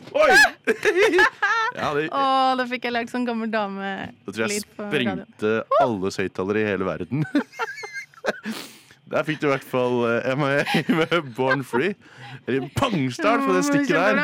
Oi! Ja, da fikk jeg lagt sånn gammel dame. Da tror jeg sprengte alle høyttalere i hele verden. Der fikk du i hvert fall med Born Free. Pangstart på det stikket der.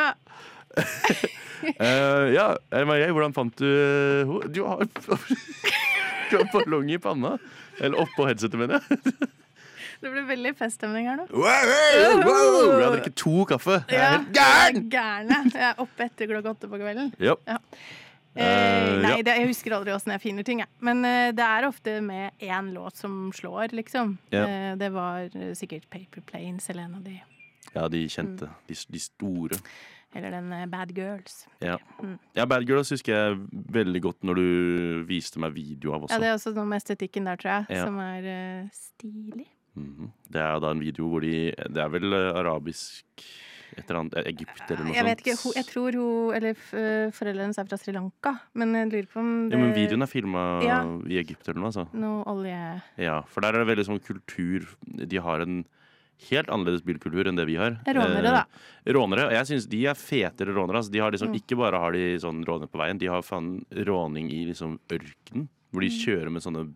Ja, MIA, hvordan fant du Du har ballong i panna. Eller oppå headsetet, mener jeg. Det ble veldig feststemning her nå. Jeg har drikket 2 kaffe. Jeg er helt gærne. Jeg er oppe etter klokka 8 på kvelden. Yep. Ja. Jeg husker aldri hvordan jeg finner ting, jeg. Men det er ofte med én låt som slår, liksom. Det var sikkert Paper Planes eller en av de. Ja, de kjente. De store. Eller den Bad Girls. Ja. Bad Girls husker jeg veldig godt når du viste meg video av også. Ja, det er også noe med estetikken der, tror jeg, som er stilig. Det er da en video hvor det er vel arabisk et eller annet, Egypt eller noe sånt. Jeg vet ikke, jeg tror foreldrene hennes er fra Sri Lanka, men jeg lurer på om det... Ja, men videoen er filmet i Egypt eller noe, altså. Noe olje... Ja, for der er det veldig sånn kultur, de har en helt annerledes bilkultur enn det vi har. Rånere, da. Rånere, og jeg synes de er fetere rånere, altså. De har liksom, ikke bare har de sånn råner på veien, de har faen råning i liksom ørken, hvor de kjører med sånne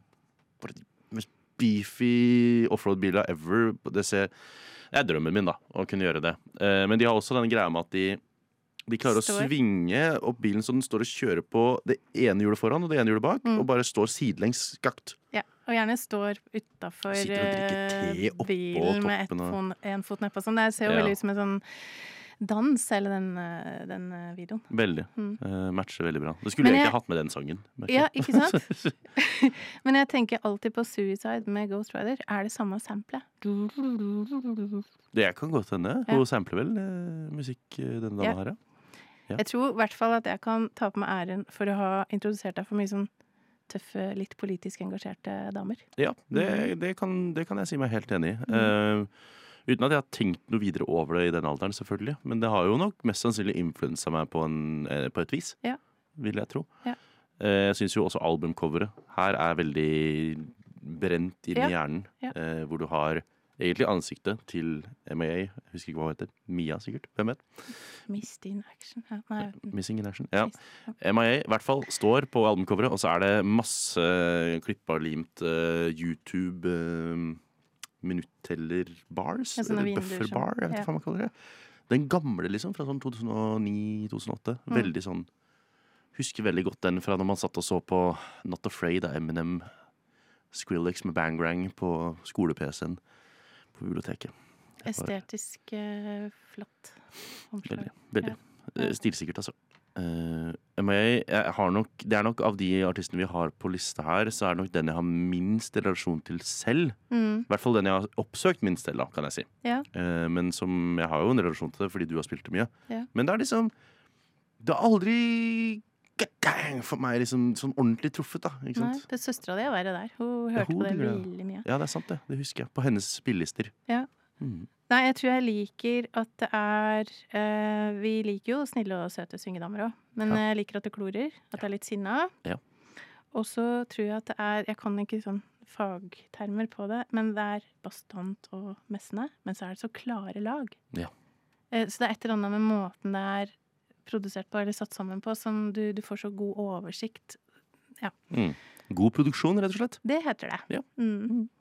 beefy offroad-biler ever. Det er drømmen min da, å kunne gjøre det. Men de har også den greia med at de klarer å svinge opp bilen så den står og kjører på det ene hjulet foran og det ene hjulet bak, og bare står sidelengs skakt. Ja, og gjerne står utenfor bilen med en fot nedpå. Sånn. Det ser jo veldig ut som en sånn dans, hele den videoen. Veldig. Matcher veldig bra. Det skulle jeg ikke hatt med den sangen. Ja, ikke sant? Men jeg tenker alltid på Suicide med Ghost Rider. Er det samme sample? Det kan godt hende. Hun sampler vel musikk denne dama her, ja. Jeg tror i hvert fall at jeg kan ta på meg æren for å ha introdusert deg for mye sånn tøffe, litt politisk engasjerte damer. Ja, det kan jeg si meg helt enig i. Uten at jeg har tenkt noe videre over det i den alderen, selvfølgelig. Men det har jo nok mest sannsynlig influenset meg på et vis, vil jeg tro. Ja. Jeg synes jo også albumcoveret her er veldig brent inn i hjernen, hvor du har egentlig ansiktet til MIA. Jeg husker ikke hva hun heter. Mia, sikkert. Hvem vet? Missing in Action. Missing in Action, ja. MIA i hvert fall står på albumcoveret, og så er det masse klippa og limt YouTube minuteller bars, eller buffer bar, jeg vet ikke hva man kaller det. Den gamle liksom, fra sånn 2009-2008. Veldig sånn, husker veldig godt den fra når man satt og så på Not Afraid av Eminem, Skrillex med Bangrang på skole-PC-en på biblioteket. Estetisk flott. Veldig. Stilsikkert, altså. Det er nok av de artistene vi har på lista her, så er det nok den jeg har minst relasjon til selv. I hvert fall den jeg har oppsøkt minst selv, kan jeg si. Men som jeg har jo en relasjon til det fordi du har spilt det mye. Men det er liksom, det har aldri for meg liksom sånn ordentlig truffet da, ikke sant? Nei, søstera di er verre der. Hun hørte på det veldig mye. Ja, det er sant det. Det husker jeg. På hennes spillister. Ja. Nei, jeg tror jeg liker at det er vi liker jo snille og søte syngedamer også, men jeg liker at det klorer, at det er litt sinna. Og så tror jeg at det er, jeg kan ikke sånn fagtermer på det, men det er bastant og messende, men så er det så klare lag. Så det er et eller annet med måten det er produsert på eller satt sammen på, som du får så god oversikt. God produksjon, rett og slett. Det heter det.